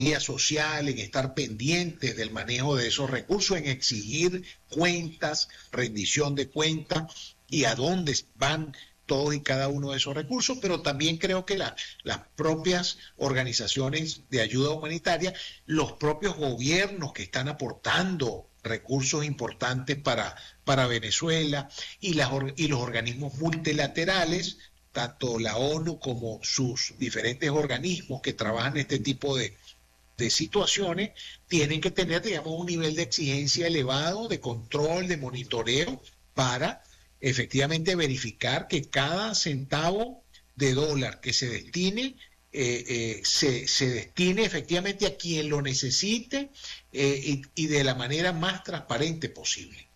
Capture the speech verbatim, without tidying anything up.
social, en estar pendientes del manejo de esos recursos, en exigir cuentas, rendición de cuentas y a dónde van todos y cada uno de esos recursos, pero también creo que la, las propias organizaciones de ayuda humanitaria, los propios gobiernos que están aportando recursos importantes para, para Venezuela y, las, y los organismos multilaterales, tanto la ONU como sus diferentes organismos que trabajan este tipo de, de situaciones, tienen que tener, digamos, un nivel de exigencia elevado, de control, de monitoreo, para efectivamente verificar que cada centavo de dólar que se destine, eh, eh, se, se destine efectivamente a quien lo necesite, eh, y, y de la manera más transparente posible.